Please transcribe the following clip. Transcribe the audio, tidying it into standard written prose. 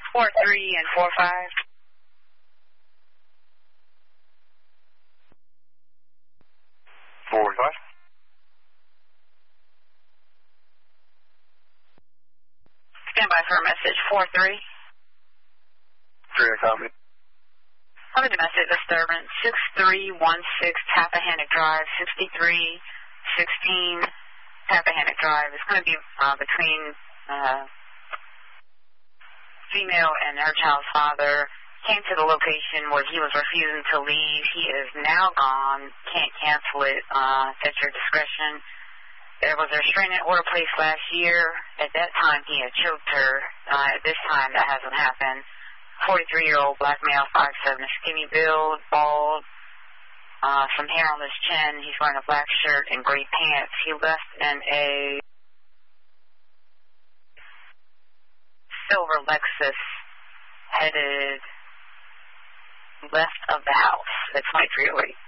43 and 45. 45. Stand by for a message. 43. 3, I copy. On the domestic disturbance, 6316 Tappahannock Drive, 6316 Tappahannock Drive. It's going to be between female and her child's father. Came to the location where he was refusing to leave. He is now gone. Can't cancel it. At your discretion. There was a restraining order placed last year. At that time, he had choked her. At this time, that hasn't happened. 43-year-old black male, 5'7", skinny build, bald, some hair on his chin. He's wearing a black shirt and gray pants. He left in a silver Lexus, headed left of the house at 2308.